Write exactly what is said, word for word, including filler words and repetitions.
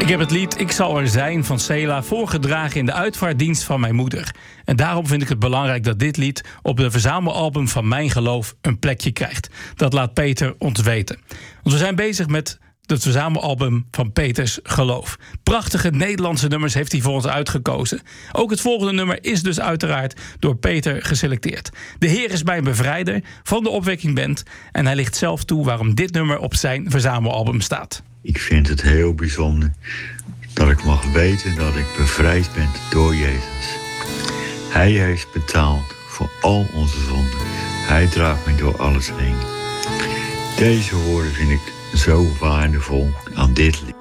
Ik heb het lied Ik zal er zijn van Cela voorgedragen in de uitvaartdienst van mijn moeder. En daarom vind ik het belangrijk dat dit lied op de verzamelalbum van Mijn Geloof een plekje krijgt. Dat laat Peter ons weten. Want we zijn bezig met het verzamelalbum van Peters Geloof. Prachtige Nederlandse nummers heeft hij voor ons uitgekozen. Ook het volgende nummer is dus uiteraard door Peter geselecteerd. De Heer is mijn bevrijder van de Opwekking Band. En hij ligt zelf toe waarom dit nummer op zijn verzamelalbum staat. Ik vind het heel bijzonder dat ik mag weten dat ik bevrijd ben door Jezus. Hij heeft betaald voor al onze zonden. Hij draagt me door alles heen. Deze woorden vind ik zo waardevol aan dit lied.